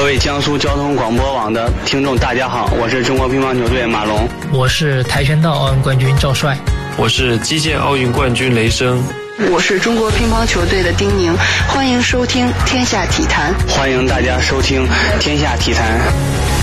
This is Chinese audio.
位江苏交通广播网的听众大家好，我是中国乒乓球队马龙， 我是跆拳道奥运冠军赵帅， 我是击剑奥运冠军雷声， 我是中国乒乓球队的丁宁，欢迎收听天下体坛， 欢迎大家收听天下体坛。